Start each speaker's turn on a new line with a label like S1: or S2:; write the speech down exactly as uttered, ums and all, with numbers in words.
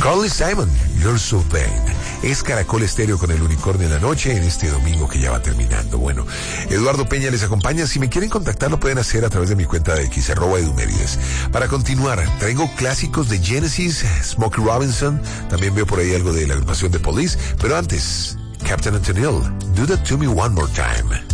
S1: Carly Simon, You're So Vain. Es Caracol Estéreo con el Unicornio en la noche en este domingo que ya va terminando. Bueno, Eduardo Peña les acompaña. Si me quieren contactar lo pueden hacer a través de mi cuenta de X, arroba Edumérides. Para continuar, traigo clásicos de Genesis, Smokey Robinson. También veo por ahí algo de la agrupación de Police. Pero antes, Captain Antonil, Do That To Me One More Time.